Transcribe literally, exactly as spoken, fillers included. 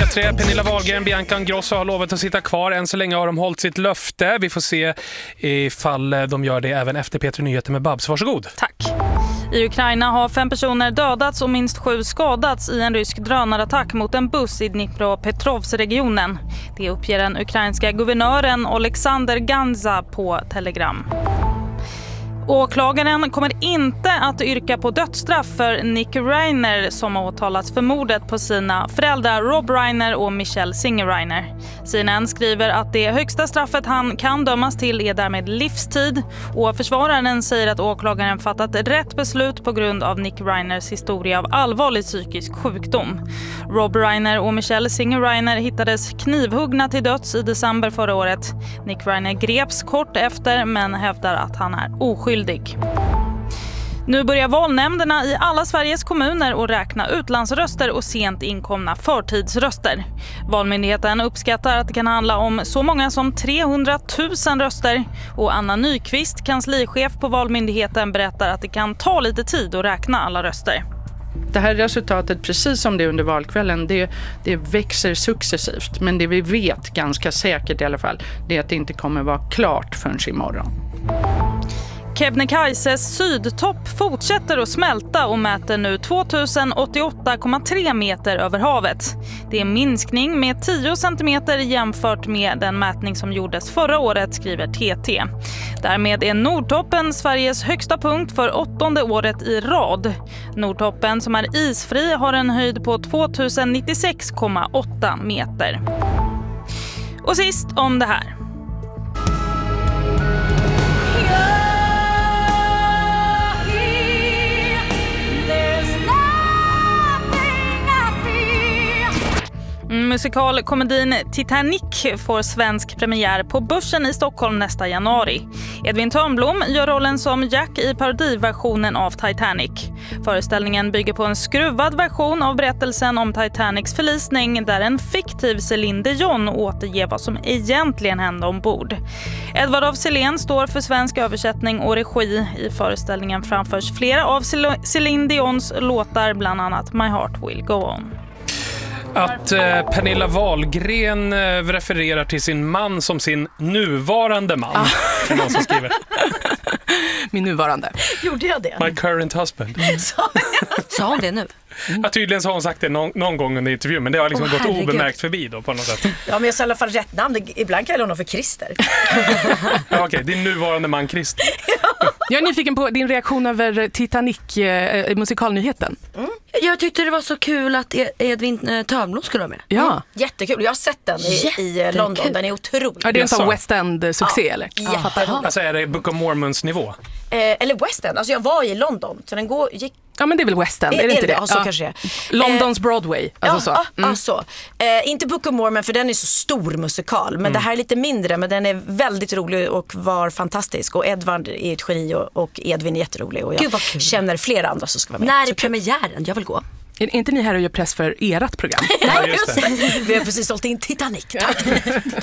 Tre, Pernilla Wahlgren, Bianca Ingrosso har lovat att sitta kvar. Än så länge har de hållit sitt löfte. Vi får se ifall de gör det även efter P tre Nyheter med Babs. Varsågod. Tack. I Ukraina har fem personer dödats och minst sju skadats i en rysk drönarattack mot en buss i Dnipropetrovsregionen. Det uppger den ukrainska guvernören Alexander Ganza på Telegram. Åklagaren kommer inte att yrka på dödsstraff för Nick Reiner som har åtalats för mordet på sina föräldrar Rob Reiner och Michelle Singer Reiner. C N N skriver att det högsta straffet han kan dömas till är därmed livstid och försvararen säger att åklagaren fattat rätt beslut på grund av Nick Reiners historia av allvarlig psykisk sjukdom. Rob Reiner och Michelle Singer Reiner hittades knivhuggna till döds i december förra året. Nick Reiner greps kort efter men hävdar att han är oskyldig. Nu börjar valnämnderna i alla Sveriges kommuner att räkna utlandsröster och sent inkomna förtidsröster. Valmyndigheten uppskattar att det kan handla om så många som trehundratusen röster och Anna Nyqvist, kanslichef på Valmyndigheten, berättar att det kan ta lite tid att räkna alla röster. Det här resultatet, precis som det under valkvällen, det, det växer successivt. Men det vi vet ganska säkert i alla fall, det är att det inte kommer vara klart förrän imorgon. Kebnekaises sydtopp fortsätter att smälta och mäter nu tvåtusen åttioåtta komma tre meter över havet. Det är en minskning med tio centimeter jämfört med den mätning som gjordes förra året, skriver T T. Därmed är Nordtoppen Sveriges högsta punkt för åttonde året i rad. Nordtoppen, som är isfri, har en höjd på tvåtusen nittiosex komma åtta meter. Och sist om det här. Musikalkomedin Titanic får svensk premiär på Börsen i Stockholm nästa januari. Edvin Törnblom gör rollen som Jack i parodiversionen av Titanic. Föreställningen bygger på en skruvad version av berättelsen om Titanics förlisning där en fiktiv Céline Dion återger vad som egentligen hände ombord. Edvard af Sillén står för svensk översättning och regi. I föreställningen framförs flera av Céline Dions låtar, bland annat My Heart Will Go On. Att eh, Pernilla Wahlgren eh, refererar till sin man som sin nuvarande man. Ah. Det är någon som skriver. Min nuvarande. Gjorde jag det? My current husband. Sa hon det nu? Mm. Ja, tydligen så har hon sagt det någon, någon gång under intervjun, men det har liksom oh, gått herregud. obemärkt förbi då på något sätt. Ja, men jag sa i alla fall rätt namn. Ibland kallar hon honom för Christer. Ja, okej, okay. Din nuvarande man Christer. Jag är nyfiken på din reaktion över Titanic eh, musikalnyheten. Mm. Jag tyckte det var så kul att Edvin Törnblom skulle vara med. Ja. Mm. Jättekul. Jag har sett den i, i London. Den är otrolig. Ja, det är en sån West End-succé, ja. eller? Ja. Alltså är det Book of Mormons nivå? Eh, eller West End. Alltså jag var i London. Så den går, gick... Ja, men det är väl West End, är, är det inte det? Ja, så ja. kanske det är. Londons Broadway, alltså ja, så. Ja, mm. alltså. Eh, inte Book of Mormon, för den är så stor musikal. Men mm. det här är lite mindre, men den är väldigt rolig och var fantastisk. Och Edvard är ett geni och, och Edvin är jätterolig. Och jag känner flera andra som ska vara med. När är premiären? Jag vill gå. Är inte ni här och gör press för ert program? Nej, just det. Vi har precis sålt in Titanic.